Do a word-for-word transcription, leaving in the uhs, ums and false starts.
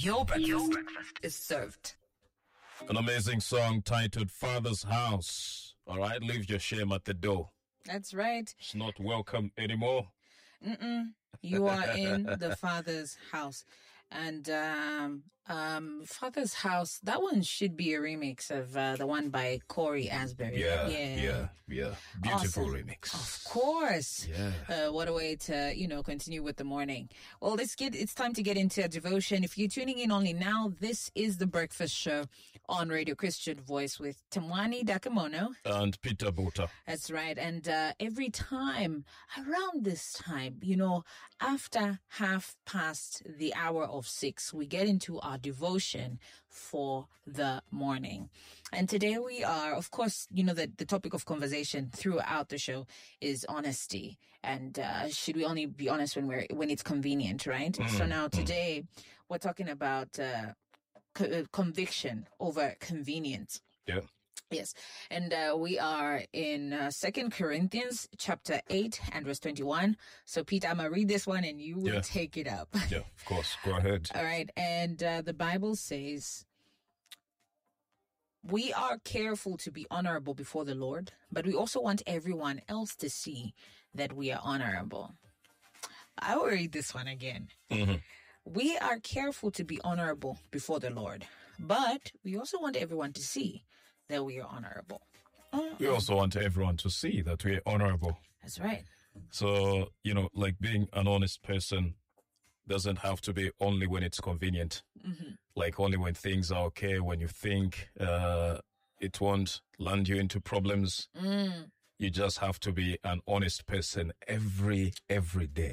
Your breakfast, Your breakfast is served. An amazing song titled Father's House. All right, leave your shame at the door. That's right. It's not welcome anymore. Mm-mm. You are in the Father's house. And um, um, Father's House, that one should be a remix of uh, the one by Corey Asbury. Yeah, yeah, yeah. yeah. Beautiful Awesome. remix. Of course. Yeah. Uh, what a way to, you know, continue with the morning. Well, let's get, it's time to get into a devotion. If you're tuning in only now, this is The Breakfast Show on Radio Christian Voice with Tamwani Dakamono. And Peter Bota. That's right. And uh, every time, around this time, you know, after half past the hour of six, we get into our devotion for the morning. And today we are, of course, you know, the, the topic of conversation throughout the show is honesty. And uh, should we only be honest when we're when it's convenient, right? Mm, so now today mm. we're talking about uh, co- conviction over convenience. Yeah. Yes. And uh, we are in uh, Second Corinthians chapter eight and verse twenty-one. So, Peter, I'm going to read this one and you will yeah. take it up. Yeah, of course. Go ahead. All right. And uh, the Bible says, we are careful to be honorable before the Lord, but we also want everyone else to see that we are honorable. I will read this one again. Mm-hmm. We are careful to be honorable before the Lord, but we also want everyone to see that we are honorable. Mm-hmm. We also want everyone to see that we are honorable. That's right. So, you know, like being an honest person doesn't have to be only when it's convenient. Mm-hmm. Like only when things are okay, when you think uh, it won't land you into problems. Mm. You just have to be an honest person every, every day.